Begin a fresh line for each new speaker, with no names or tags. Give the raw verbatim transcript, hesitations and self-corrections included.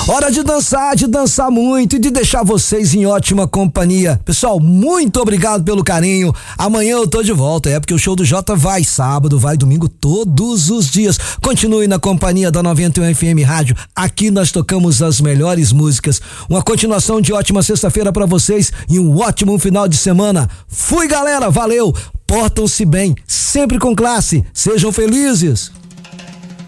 Hora de dançar, de dançar muito e de deixar vocês em ótima companhia. Pessoal, muito obrigado pelo carinho. Amanhã eu tô de volta, é porque o show do Jota vai sábado, vai domingo, todos os dias. Continue na companhia da noventa e um F M Rádio. Aqui nós tocamos as melhores músicas. Uma continuação de ótima sexta-feira pra vocês e um ótimo final de semana. Fui, galera, valeu. Portam-se bem, sempre com classe. Sejam felizes.